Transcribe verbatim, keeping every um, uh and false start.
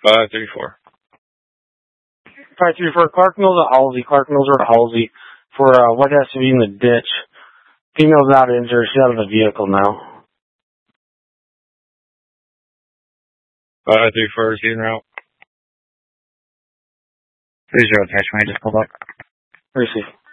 Five three four. Five three four. Clark Mills at Halsey. Clark Mills Road, Halsey. For uh, white S U V in the ditch. Female's not injured. She's out of the vehicle now. Five three four. Receiving route. Three zero attachment. I just pulled up. Receive.